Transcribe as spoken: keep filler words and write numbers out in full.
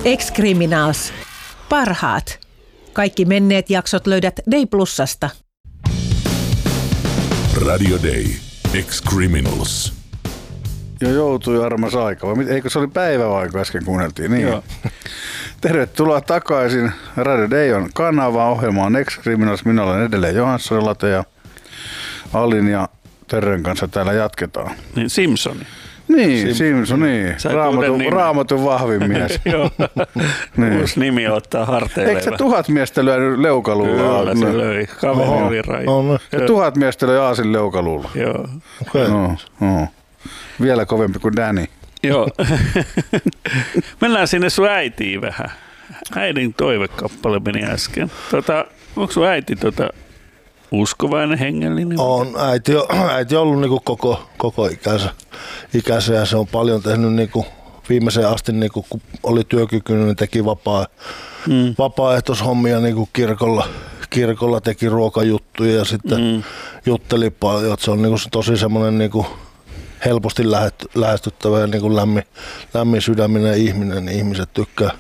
Ex-Criminals. Parhaat. Kaikki menneet jaksot löydät Day Plusasta. Radio Day. Ex-Criminals. Jo joutui armas aika. Vai eikö se oli päivä vai äsken kuunneltiin? Niin. Joo. Tervetuloa takaisin. Radio Day on kanava. Ohjelma on Ex-Criminals. Minä olen edelleen Johansson Late ja Alin ja Terren kanssa täällä jatketaan. Niin Simpsoni. Niin, Sim- Simpson, niin. Raamatun, raamatun vahvin mies. Joo. Niin. Uusi nimi ottaa harteille. Eikö se tuhat miestä lyönyt leukaluulla? Kyllä se löi. Kaveri oli raju. Ja tuhat miestä löi aasin leukaluulla. Joo. Okay. No, no. Vielä kovempi kuin Danny. Joo. Mennään sinne sun äitiin vähän. Äidin toivekappale meni äsken. Tota, onko sun äiti tota uskovainen, hengellinen? On. Äiti, äiti on ollut niinku koko, koko ikänsä, ikänsä ja se on paljon tehnyt niinku viimeiseen asti, niinku, kun oli työkykyinen, niin teki vapaa, mm. vapaaehtoishommia niinku kirkolla, kirkolla, teki ruokajuttuja ja sitten mm. jutteli paljon. Että se on niinku tosi semmoinen niinku helposti lähestyttävä ja niinku lämmin, lämmin sydäminen ihminen, niin ihmiset tykkää,